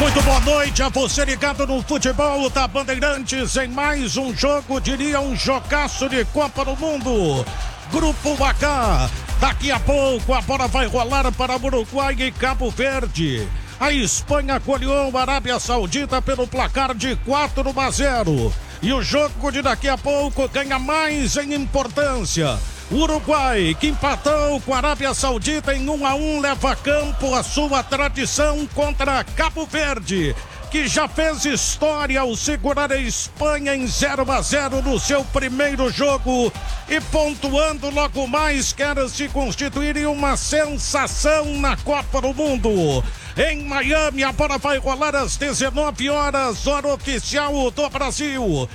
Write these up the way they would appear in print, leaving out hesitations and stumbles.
Muito boa noite a você ligado no futebol da Bandeirantes em mais um jogo, diria um jogaço de Copa do Mundo. Grupo H, daqui a pouco a bola vai rolar para Uruguai e Cabo Verde. A Espanha goleou a Arábia Saudita pelo placar de 4-0. E o jogo de daqui a pouco ganha mais em importância. O Uruguai, que empatou com a Arábia Saudita em 1-1, leva a campo a sua tradição contra Cabo Verde, que já fez história ao segurar a Espanha em 0-0 no seu primeiro jogo e pontuando logo mais quer se constituir em uma sensação na Copa do Mundo. Em Miami, a bola vai rolar às 19 horas, hora oficial do Brasil.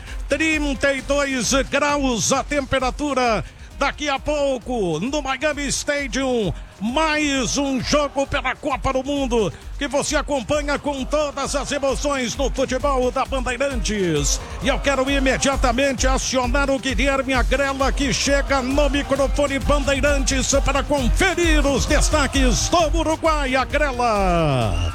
32 graus a temperatura. Daqui a pouco, no Miami Stadium, mais um jogo pela Copa do Mundo que você acompanha com todas as emoções do futebol da Bandeirantes. E eu quero imediatamente acionar o Guilherme Agrela, que chega no microfone Bandeirantes para conferir os destaques do Uruguai. Agrela.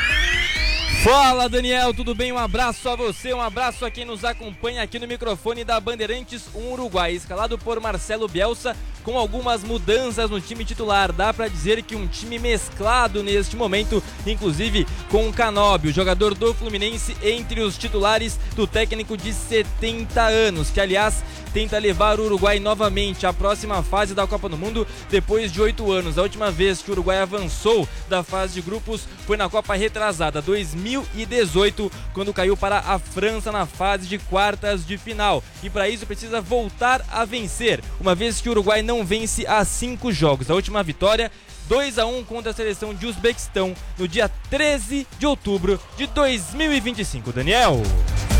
Fala, Daniel, tudo bem? Um abraço a você, um abraço a quem nos acompanha aqui no microfone da Bandeirantes. Um Uruguai escalado por Marcelo Bielsa com algumas mudanças no time titular. Dá pra dizer que um time mesclado neste momento, inclusive com o Canóbio, jogador do Fluminense, entre os titulares do técnico de 70 anos, que aliás tenta levar o Uruguai novamente à próxima fase da Copa do Mundo depois de 8 anos. A última vez que o Uruguai avançou da fase de grupos foi na Copa retrasada, 2018, quando caiu para a França na fase de quartas de final. E para isso precisa voltar a vencer, uma vez que o Uruguai não vence há 5 jogos. A última vitória, 2-1 contra a seleção de Uzbequistão no dia 13 de outubro de 2025. Daniel.